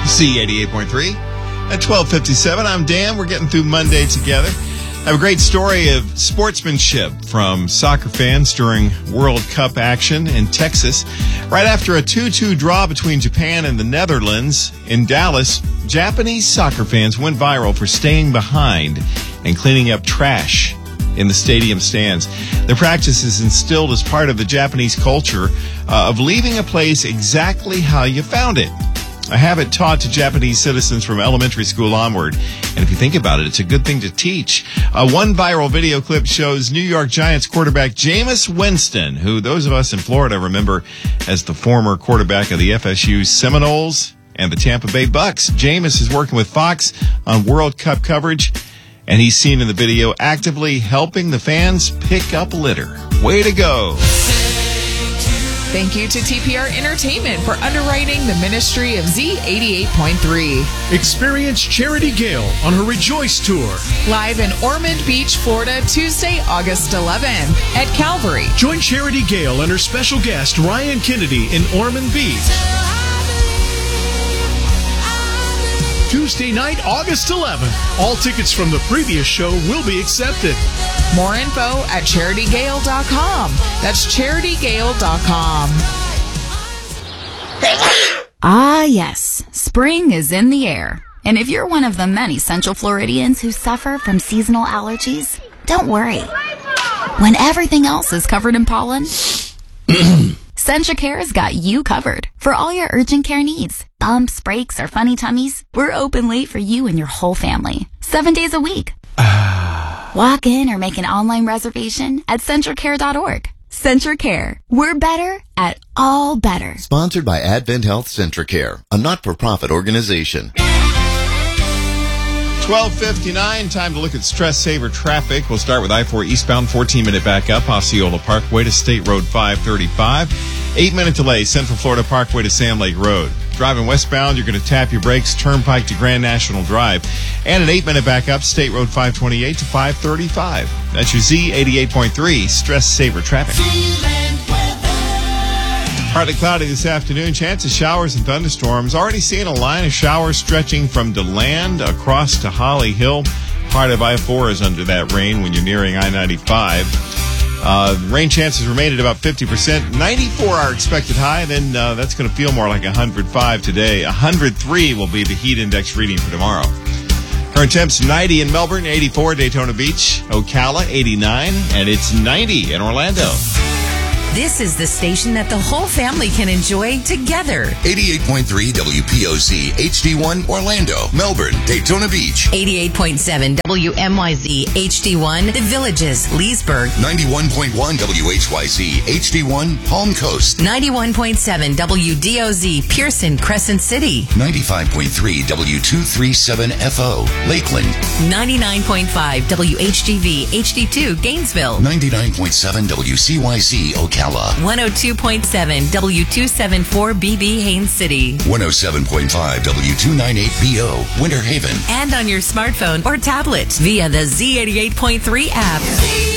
Z88.3 at 12:57. I'm Dan. We're getting through Monday together. I have a great story of sportsmanship from soccer fans during World Cup action in Texas. Right after a 2-2 draw between Japan and the Netherlands in Dallas, Japanese soccer fans went viral for staying behind and cleaning up trash in the stadium stands. The practice is instilled as part of the Japanese culture of leaving a place exactly how you found it. A habit taught to Japanese citizens from elementary school onward. And if you think about it, it's a good thing to teach. One viral video clip shows New York Giants quarterback Jameis Winston, who those of us in Florida remember as the former quarterback of the FSU Seminoles and the Tampa Bay Bucks. Jameis is working with Fox on World Cup coverage, and he's seen in the video actively helping the fans pick up litter. Way to go. Thank you to TPR Entertainment for underwriting the ministry of Z88.3. Experience Charity Gale on her Rejoice Tour. Live in Ormond Beach, Florida, Tuesday, August 11th at Calvary. Join Charity Gale and her special guest, Ryan Kennedy, in Ormond Beach. Tuesday night, August 11th. All tickets from the previous show will be accepted. More info at CharityGale.com. That's CharityGale.com. Ah, yes. Spring is in the air. And if you're one of the many Central Floridians who suffer from seasonal allergies, don't worry. When everything else is covered in pollen, CentraCare's got you covered for all your urgent care needs. Bumps, breaks, or funny tummies, we're open late for you and your whole family. 7 days a week. Walk in or make an online reservation at CentraCare.org. CentraCare. We're better at all better. Sponsored by Advent Health CentraCare, a not-for-profit organization. 12:59, time to look at stress saver traffic. We'll start with I-4 eastbound, 14-minute backup, Osceola Parkway to State Road 535. 8-minute delay, Central Florida Parkway to Sand Lake Road. Driving westbound, you're going to tap your brakes, Turnpike to Grand National Drive. And an 8-minute backup, State Road 528 to 535. That's your Z88.3 stress saver traffic. Partly cloudy this afternoon. Chance of showers and thunderstorms. Already seeing a line of showers stretching from DeLand across to Holly Hill. Part of I-4 is under that rain when you're nearing I-95. Rain chances remain at about 50%. 94 our expected high. Then that's going to feel more like 105 today. 103 will be the heat index reading for tomorrow. Current temps 90 in Melbourne, 84 Daytona Beach, Ocala 89, and it's 90 in Orlando. This is the station that the whole family can enjoy together. 88.3 WPOC HD1 Orlando, Melbourne, Daytona Beach. 88.7 WMYZ HD1 The Villages, Leesburg. 91.1 WHYC HD1 Palm Coast. 91.7 WDOZ Pearson, Crescent City. 95.3 W237FO Lakeland. 99.5 WHGV HD2 Gainesville. 99.7 WCYC Ocala. 102.7 W274BB Haines City. 107.5 W298BO Winter Haven. And on your smartphone or tablet via the Z88.3 app.